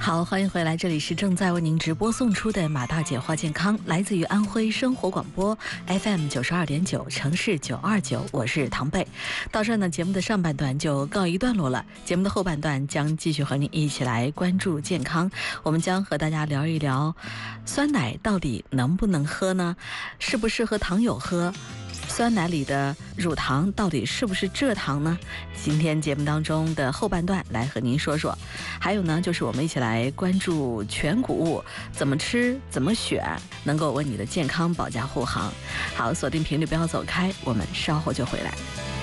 好，欢迎回来，这里是正在为您直播送出的马大姐话健康，来自于安徽生活广播 FM 92.9城市929，我是唐贝。到这儿呢，节目的上半段就告一段落了，节目的后半段将继续和您一起来关注健康。我们将和大家聊一聊酸奶到底能不能喝呢？适不适合糖友喝？酸奶里的乳糖到底是不是蔗糖呢？今天节目当中的后半段来和您说说。还有呢，就是我们一起来关注全谷物怎么吃怎么选，能够为你的健康保驾护航。好，锁定频率，不要走开，我们稍后就回来。